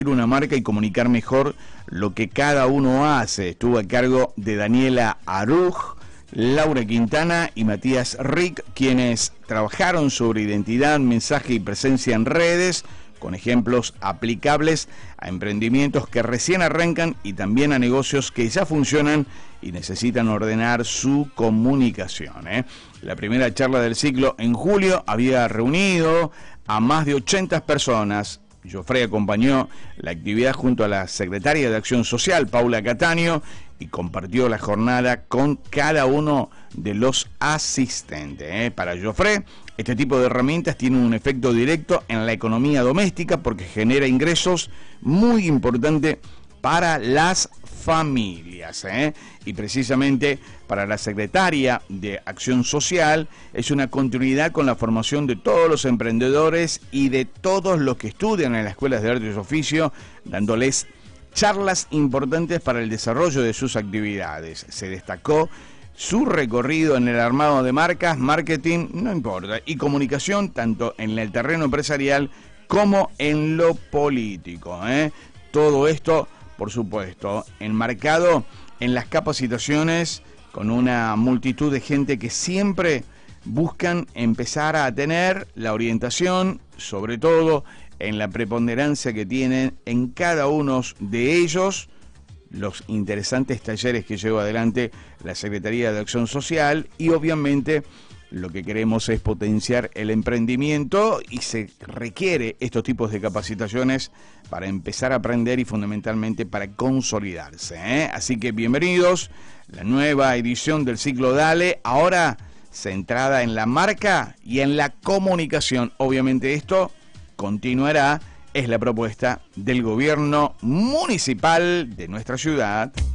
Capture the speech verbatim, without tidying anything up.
una marca y comunicar mejor lo que cada uno hace. Estuvo a cargo de Daniela Aruj, Laura Quintana y Matías Rick, quienes trabajaron sobre identidad, mensaje y presencia en redes, con ejemplos aplicables a emprendimientos que recién arrancan y también a negocios que ya funcionan y necesitan ordenar su comunicación, ¿eh? La primera charla del ciclo en julio había reunido a más de ochenta personas. Joffre acompañó la actividad junto a la secretaria de Acción Social, Paula Cataño, y compartió la jornada con cada uno de los asistentes, ¿eh? Para Joffre, este tipo de herramientas tienen un efecto directo en la economía doméstica porque genera ingresos muy importantes para las familias, ¿eh? Y precisamente para la secretaria de Acción Social es una continuidad con la formación de todos los emprendedores y de todos los que estudian en las escuelas de arte y oficio, dándoles charlas importantes para el desarrollo de sus actividades. Se destacó su recorrido en el armado de marcas, marketing, no importa, y comunicación tanto en el terreno empresarial como en lo político, ¿eh? Todo esto, por supuesto, enmarcado en las capacitaciones con una multitud de gente que siempre buscan empezar a tener la orientación, sobre todo en la preponderancia que tienen en cada uno de ellos los interesantes talleres que lleva adelante la Secretaría de Acción Social, y obviamente lo que queremos es potenciar el emprendimiento y se requiere estos tipos de capacitaciones para empezar a aprender y fundamentalmente para consolidarse, ¿eh? Así que bienvenidos, la nueva edición del ciclo Dale, ahora centrada en la marca y en la comunicación. Obviamente esto continuará, es la propuesta del gobierno municipal de nuestra ciudad.